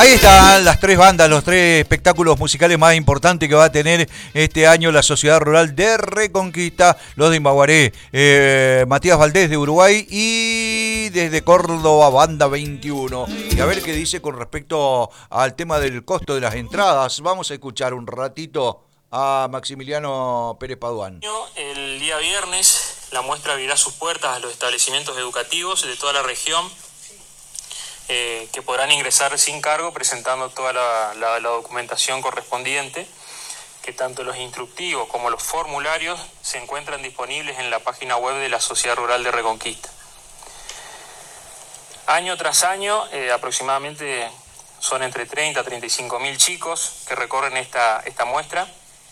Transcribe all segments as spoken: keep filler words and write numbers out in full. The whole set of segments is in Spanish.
Ahí están las tres bandas, los tres espectáculos musicales más importantes que va a tener este año la Sociedad Rural de Reconquista, los de Imbaguaré, eh, Matías Valdés de Uruguay y desde Córdoba, Banda veintiuno. Y a ver qué dice con respecto al tema del costo de las entradas. Vamos a escuchar un ratito a Maximiliano Pérez Paduán. El día viernes la muestra abrirá sus puertas a los establecimientos educativos de toda la región, eh, que podrán ingresar sin cargo presentando toda la, la, la documentación correspondiente, que tanto los instructivos como los formularios se encuentran disponibles en la página web de la Sociedad Rural de Reconquista. Año tras año, eh, aproximadamente son entre treinta a treinta y cinco mil chicos que recorren esta, esta muestra,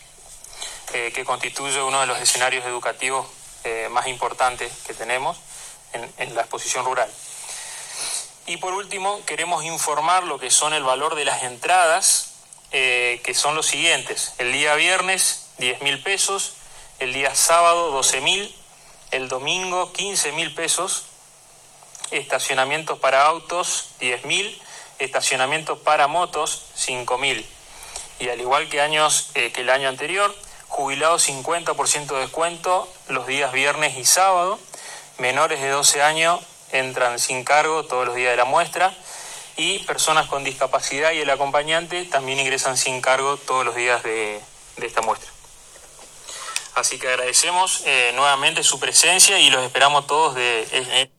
eh, que constituye uno de los escenarios educativos eh, más importantes que tenemos en, en la exposición rural. Y por último, queremos informar lo que son el valor de las entradas, eh, que son los siguientes. El día viernes, diez mil pesos, el día sábado, doce mil, el domingo, quince mil pesos, estacionamientos para autos, diez mil, estacionamientos para motos, cinco mil. Y al igual que, años, eh, que el año anterior, jubilados cincuenta por ciento de descuento los días viernes y sábado, menores de doce años entran sin cargo todos los días de la muestra, y personas con discapacidad y el acompañante también ingresan sin cargo todos los días de, de esta muestra. Así que agradecemos eh, nuevamente su presencia y los esperamos todos de... Eh,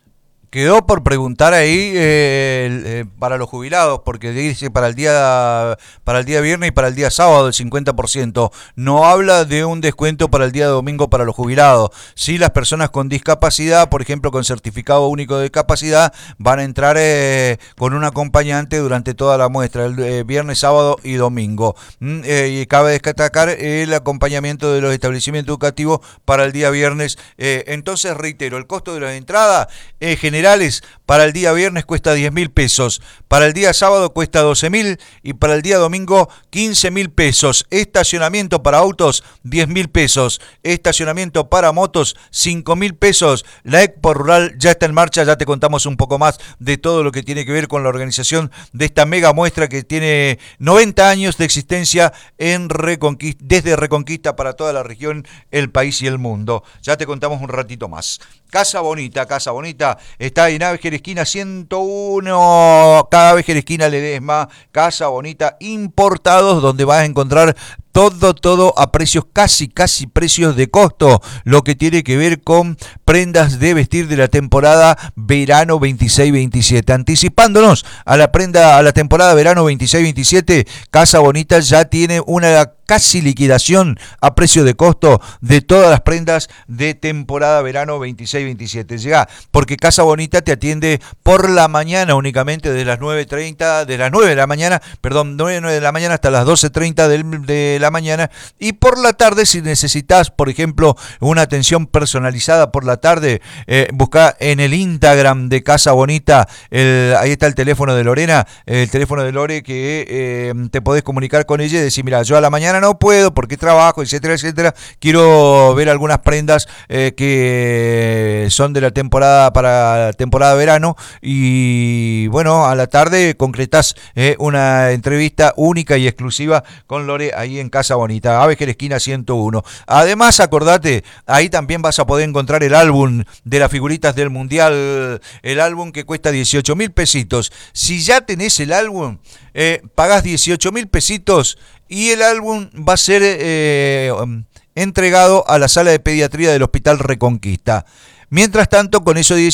Quedó por preguntar ahí eh, eh, para los jubilados, porque dice para el día para el día viernes y para el día sábado el cincuenta por ciento. No habla de un descuento para el día domingo para los jubilados. Sí, las personas con discapacidad, por ejemplo, con certificado único de discapacidad, van a entrar eh, con un acompañante durante toda la muestra, el eh, viernes, sábado y domingo. Mm, eh, y cabe destacar el acompañamiento de los establecimientos educativos para el día viernes. Eh, entonces, reitero, el costo de las entradas es general. Para el día viernes cuesta diez mil pesos, para el día sábado cuesta doce mil y para el día domingo quince mil pesos. Estacionamiento para autos, diez mil pesos. Estacionamiento para motos, cinco mil pesos. La Expo Rural ya está en marcha, ya te contamos un poco más de todo lo que tiene que ver con la organización de esta mega muestra que tiene noventa años de existencia en Reconquista, desde Reconquista para toda la región, el país y el mundo. Ya te contamos un ratito más. Casa Bonita, Casa Bonita, está en Avejer Esquina ciento uno, cada Avejer Esquina Ledesma, Casa Bonita Importados, donde vas a encontrar todo, todo a precios, casi, casi precios de costo, lo que tiene que ver con prendas de vestir de la temporada verano veintiséis veintisiete. Anticipándonos a la prenda, a la temporada verano veintiséis veintisiete, Casa Bonita ya tiene una casi liquidación a precio de costo de todas las prendas de temporada verano veintiséis veintisiete. Llega porque Casa Bonita te atiende por la mañana únicamente, de las nueve treinta, de las nueve de la mañana, perdón, nueve de la mañana hasta las doce treinta de la mañana, y por la tarde, si necesitas, por ejemplo, una atención personalizada por la tarde, eh, busca en el Instagram de Casa Bonita, el, ahí está el teléfono de Lorena, el teléfono de Lore, que eh, te podés comunicar con ella y decir, mira, yo a la mañana no puedo porque trabajo, etcétera, etcétera, quiero ver algunas prendas eh, que son de la temporada para temporada verano, y bueno, a la tarde concretás eh, una entrevista única y exclusiva con Lore ahí en Casa Bonita, Avejer Esquina ciento uno. Además, acordate, ahí también vas a poder encontrar el álbum de las figuritas del Mundial, el álbum que cuesta dieciocho mil pesitos. Si ya tenés el álbum, eh, pagás dieciocho mil pesitos y el álbum va a ser eh, entregado a la sala de pediatría del Hospital Reconquista. Mientras tanto, con eso